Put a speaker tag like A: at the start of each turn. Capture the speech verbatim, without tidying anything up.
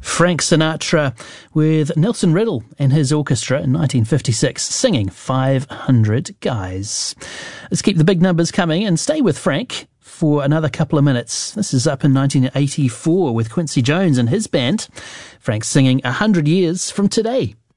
A: Frank Sinatra with Nelson Riddle and his orchestra in nineteen fifty-six singing five hundred Guys. Let's keep the big numbers coming and stay with Frank for another couple of minutes. This is up in nineteen eighty-four with Quincy Jones and his band. Frank singing one hundred years from today.